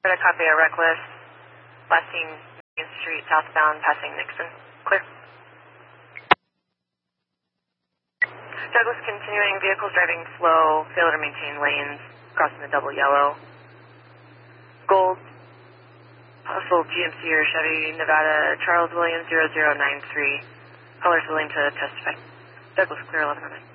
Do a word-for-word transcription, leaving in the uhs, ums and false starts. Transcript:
Got a copy of reckless. Last seen Main Street southbound passing Nixon. Clear. Douglas continuing, vehicles driving slow, fail to maintain lanes, crossing the double yellow. Gold, possible G M C or Chevy, Nevada, Charles Williams zero zero nine three. Callers willing to testify. Douglas, clear eleven oh nine.